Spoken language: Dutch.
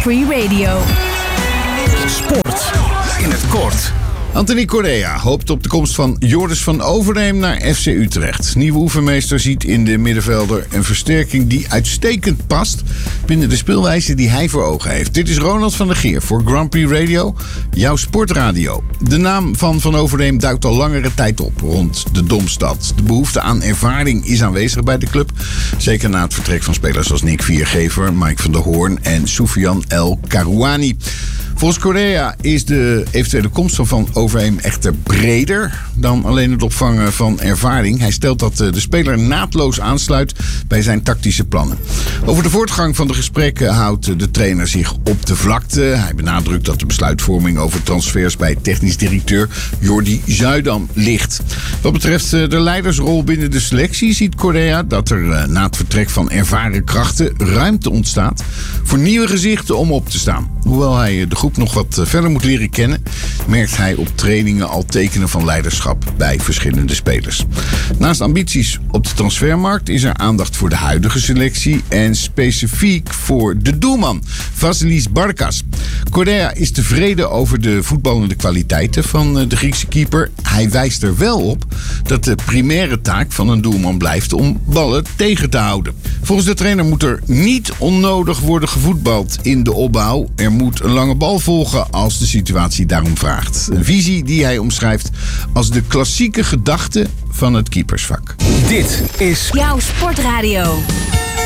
Free Radio. Sport in het kort. Anthony Correa hoopt op de komst van Joris van Overheem naar FC Utrecht. Nieuwe oefenmeester ziet in de middenvelder een versterking die uitstekend past binnen de speelwijze die hij voor ogen heeft. Dit is Ronald van der Geer voor Grand Prix Radio, jouw sportradio. De naam van Overheem duikt al langere tijd op rond de Domstad. De behoefte aan ervaring is aanwezig bij de club. Zeker na het vertrek van spelers als Nick Viergever, Mike van der Hoorn en Soufiane El Karouani. Volgens Correa is de eventuele komst van Overheem echter breder dan alleen het opvangen van ervaring. Hij stelt dat de speler naadloos aansluit bij zijn tactische plannen. Over de voortgang van de gesprekken houdt de trainer zich op de vlakte. Hij benadrukt dat de besluitvorming over transfers bij technisch directeur Jordi Zuidam ligt. Wat betreft de leidersrol binnen de selectie ziet Correa dat er na het vertrek van ervaren krachten ruimte ontstaat voor nieuwe gezichten om op te staan. Hoewel hij de groep nog wat verder moet leren kennen, merkt hij op trainingen al tekenen van leiderschap bij verschillende spelers. Naast ambities op de transfermarkt is er aandacht voor de huidige selectie en specifiek voor de doelman, Vasilis Barkas. Correa is tevreden over de voetballende kwaliteiten van de Griekse keeper. Hij wijst er wel op dat de primaire taak van een doelman blijft om ballen tegen te houden. Volgens de trainer moet er niet onnodig worden gevoetbald in de opbouw. Er moet een lange bal volgen als de situatie daarom vraagt. Een visie die hij omschrijft als de klassieke gedachte van het keepersvak. Dit is Jouw sportradio.